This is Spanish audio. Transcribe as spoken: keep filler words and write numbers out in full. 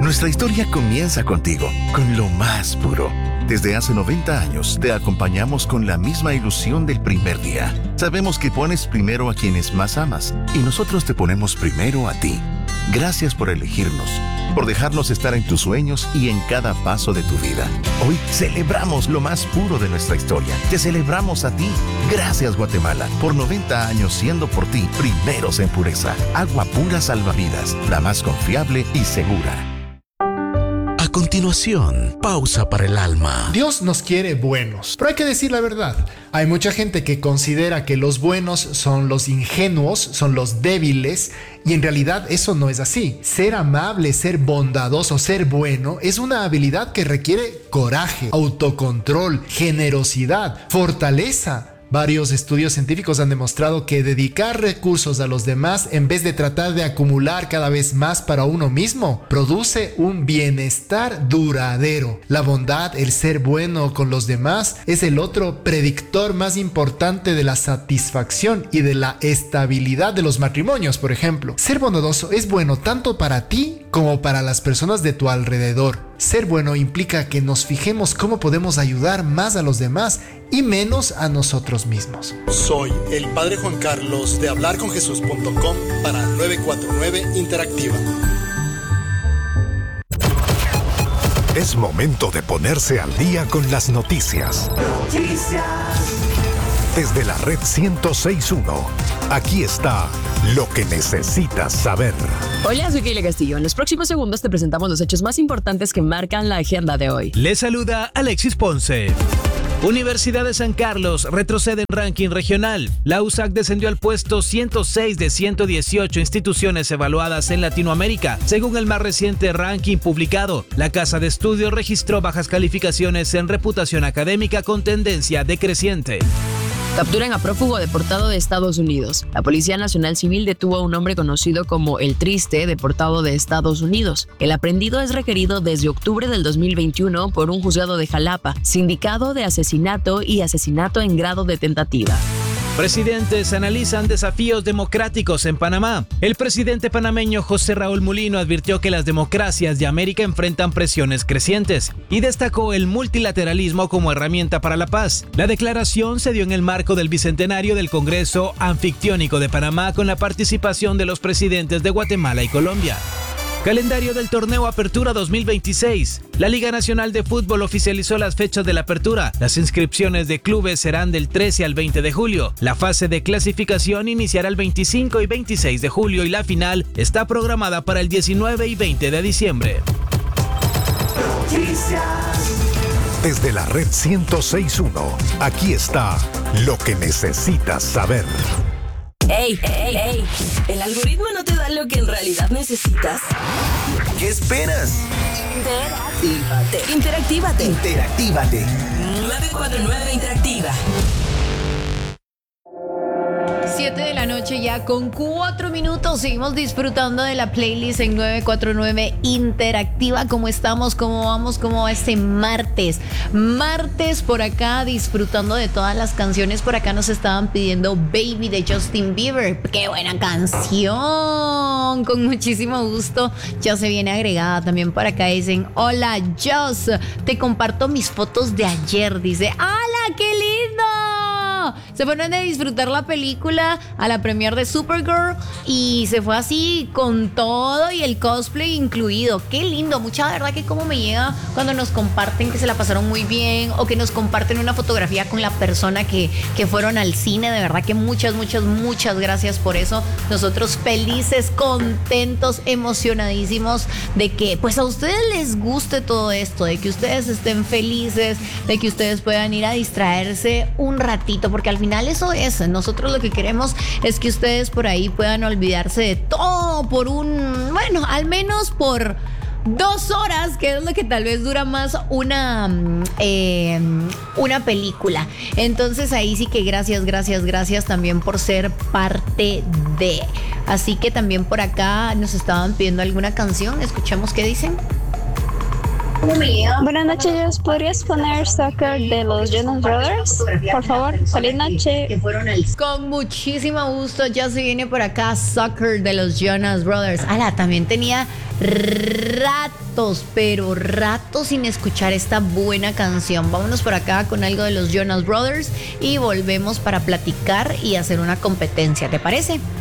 Nuestra historia comienza contigo, con lo más puro. Desde hace noventa años te acompañamos con la misma ilusión del primer día. Sabemos que pones primero a quienes más amas y nosotros te ponemos primero a ti. Gracias por elegirnos, por dejarnos estar en tus sueños y en cada paso de tu vida. Hoy celebramos lo más puro de nuestra historia. Te celebramos a ti. Gracias, Guatemala, por noventa años siendo por ti primeros en pureza. Agua pura salvavidas, la más confiable y segura. A continuación, pausa para el alma. Dios nos quiere buenos, pero hay que decir la verdad. Hay mucha gente que considera que los buenos son los ingenuos, son los débiles, y en realidad eso no es así. Ser amable, ser bondadoso, ser bueno es una habilidad que requiere coraje, autocontrol, generosidad, fortaleza. Varios estudios científicos han demostrado que dedicar recursos a los demás en vez de tratar de acumular cada vez más para uno mismo produce un bienestar duradero. La bondad, el ser bueno con los demás, es el otro predictor más importante de la satisfacción y de la estabilidad de los matrimonios, por ejemplo. Ser bondadoso es bueno tanto para ti como para las personas de tu alrededor. Ser bueno implica que nos fijemos cómo podemos ayudar más a los demás y menos a nosotros mismos. Soy el Padre Juan Carlos de hablar con jesús punto com para nueve cuatro nueve Interactiva. Es momento de ponerse al día con las noticias. Noticias. Desde la red ciento seis punto uno, aquí está lo que necesitas saber. Hola, soy Keila Castillo. En los próximos segundos te presentamos los hechos más importantes que marcan la agenda de hoy. Les saluda Alexis Ponce. Universidad de San Carlos retrocede en ranking regional. La U S A C descendió al puesto ciento seis de ciento dieciocho instituciones evaluadas en Latinoamérica. Según el más reciente ranking publicado, la casa de estudios registró bajas calificaciones en reputación académica con tendencia decreciente. Capturan a prófugo deportado de Estados Unidos. La Policía Nacional Civil detuvo a un hombre conocido como El Triste, deportado de Estados Unidos. El aprehendido es requerido desde octubre del dos mil veintiuno por un juzgado de Jalapa, sindicado de asesinato y asesinato en grado de tentativa. Presidentes analizan desafíos democráticos en Panamá. El presidente panameño José Raúl Mulino advirtió que las democracias de América enfrentan presiones crecientes y destacó el multilateralismo como herramienta para la paz. La declaración se dio en el marco del bicentenario del Congreso Anfictiónico de Panamá con la participación de los presidentes de Guatemala y Colombia. Calendario del torneo Apertura dos mil veintiséis. La Liga Nacional de Fútbol oficializó las fechas de la apertura. Las inscripciones de clubes serán del trece al veinte de julio. La fase de clasificación iniciará el veinticinco y veintiséis de julio y la final está programada para el diecinueve y veinte de diciembre. Desde la red ciento seis punto uno, aquí está lo que necesitas saber. Ey, ey, ey, ¿el algoritmo no te da lo que en realidad necesitas? ¿Qué esperas? Interactívate. Interactívate. Interactívate. nueve cuatro nueve Interactiva. siete de la noche ya con cuatro minutos. Seguimos disfrutando de la playlist en nueve cuatro nueve Interactiva. ¿Cómo estamos? ¿Cómo vamos? ¿Cómo va este martes? Martes por acá disfrutando de todas las canciones. Por acá nos estaban pidiendo Baby de Justin Bieber. ¡Qué buena canción! Con muchísimo gusto. Ya se viene agregada también por acá. Dicen, hola Joss, te comparto mis fotos de ayer. Dice, ¡hala, qué lindo! Se fueron a disfrutar la película a la premiere de Supergirl y se fue así con todo y el cosplay incluido. Qué lindo, mucha verdad que como me llega cuando nos comparten que se la pasaron muy bien o que nos comparten una fotografía con la persona que, que fueron al cine. De verdad que muchas, muchas, muchas gracias por eso. Nosotros felices, contentos, emocionadísimos de que pues a ustedes les guste todo esto, de que ustedes estén felices, de que ustedes puedan ir a distraerse un ratito, porque al final eso es, nosotros lo que queremos es que ustedes por ahí puedan olvidarse de todo por un, bueno, al menos por dos horas, que es lo que tal vez dura más una, eh, una película. Entonces ahí sí que gracias, gracias, gracias también por ser parte de. Así que también por acá nos estaban pidiendo alguna canción, escuchemos qué dicen. Buenas noches, ¿podrías poner Soccer de los Jonas Brothers? Por favor, feliz noche. Con muchísimo gusto, ya se viene por acá Soccer de los Jonas Brothers. Ala, también tenía ratos, pero ratos sin escuchar esta buena canción. Vámonos por acá con algo de los Jonas Brothers y volvemos para platicar y hacer una competencia, ¿te parece?